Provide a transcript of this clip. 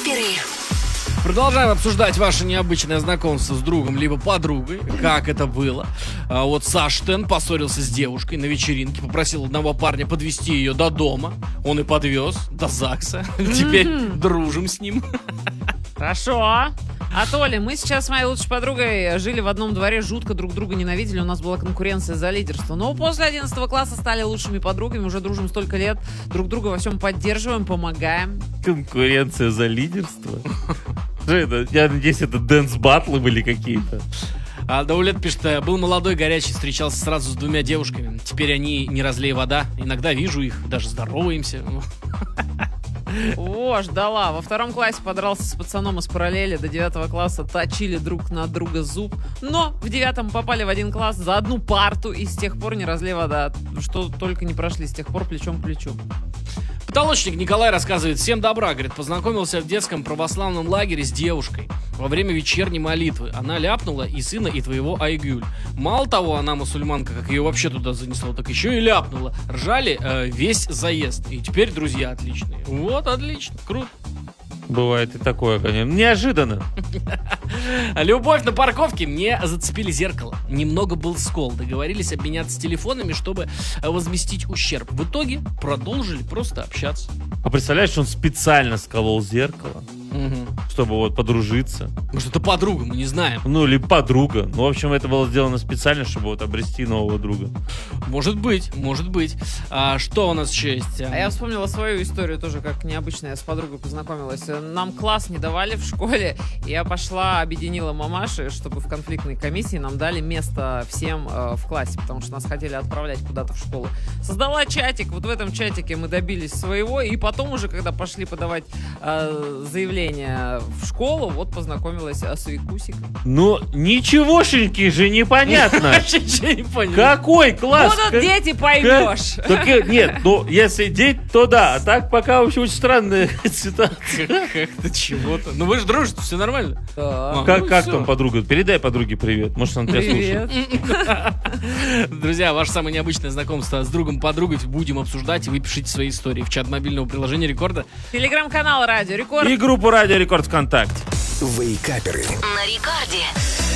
Вейкаперы. Продолжаем обсуждать ваше необычное знакомство с другом либо подругой. Как это было? Вот Саша Тен поссорился с девушкой на вечеринке, попросил одного парня подвезти ее до дома. Он и подвез до ЗАГСа. Теперь дружим с ним. Хорошо. А Толя, мы сейчас с моей лучшей подругой жили в одном дворе, жутко друг друга ненавидели, у нас была конкуренция за лидерство. Но после 11 класса стали лучшими подругами, уже дружим столько лет, друг друга во всем поддерживаем, помогаем. Конкуренция за лидерство? Что это? Я надеюсь, это дэнс-баттлы были какие-то. А Даулет пишет: был молодой, горячий, встречался сразу с двумя девушками. Теперь они не разлей вода. Иногда вижу их, даже здороваемся. О, ждала. Во 2 классе подрался с пацаном из параллели. До 9 класса точили друг на друга зуб. Но в 9 попали в один класс за одну парту. И с тех пор не разлей вода. Что только не прошли с тех пор плечом к плечу. Потолочник Николай рассказывает: всем добра, говорит, познакомился в детском православном лагере с девушкой во время вечерней молитвы. Она ляпнула и сына, и твоего Айгюль. Мало того, она мусульманка, как ее вообще туда занесло, так еще и ляпнула. Ржали весь заезд. И теперь друзья отличные. Вот, отлично, круто. Бывает и такое, конечно. Неожиданно. Любовь на парковке. Мне зацепили зеркало. Немного был скол. Договорились обменяться телефонами, чтобы возместить ущерб. В итоге продолжили просто общаться. А представляешь, он специально сколол зеркало, чтобы вот подружиться. Может, это подруга, мы не знаем. Ну, или подруга. Ну, в общем, это было сделано специально, чтобы вот обрести нового друга. Может быть, может быть. А что у нас еще есть? А я вспомнила свою историю тоже, как необычно. Я с подругой познакомилась. Нам класс не давали в школе. Я пошла, объединила мамаши, чтобы в конфликтной комиссии нам дали место всем в классе, потому что нас хотели отправлять куда-то в школу. Создала чатик. Вот в этом чатике мы добились своего. И потом уже, когда пошли подавать заявление в школу, вот познакомилась с Викусиком. Ну, ничегошеньки же непонятно. Ничего не понял. Какой класс? Будут дети, поймешь. Нет, ну, если дети, то да. А так пока вообще очень странная ситуация. Как-то чего-то. Ну вы же дружите, все нормально. Как там подруга? Передай подруге привет. Может, она тебя слушает. Друзья, ваше самое необычное знакомство с другом-подругой будем обсуждать, и вы пишите свои истории в чат мобильного приложения Рекорда. Телеграм-канал Радио Рекорд. И группу Радио Рекорд ВКонтакте. Вейкаперы. На Рекорде.